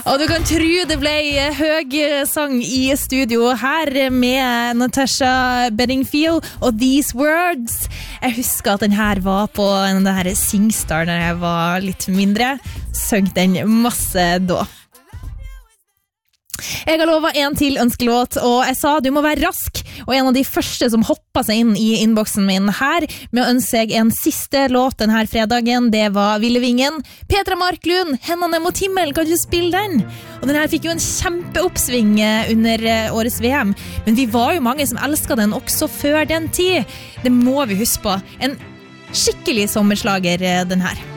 Og du kan tro det ble høy sang i studio her med Natasha Bedingfield og These Words. Jeg husker at den her var på den her Singstar når jeg var litt mindre. Søng den masse da. Jeg har lovet en til ønskelåt, og jeg sa du må være rask, og en av de første som hoppet seg inn i innboksen min her med å ønske seg en siste låt denne fredagen, det var Ville Vingen. Petra Marklund, Hendene mot himmelen, kan du spille den? Og den her fikk jo en kjempeoppsving under årets VM, men vi var jo mange som elsket den også før den tid. Det må vi huske på. En skikkelig sommerslager den her.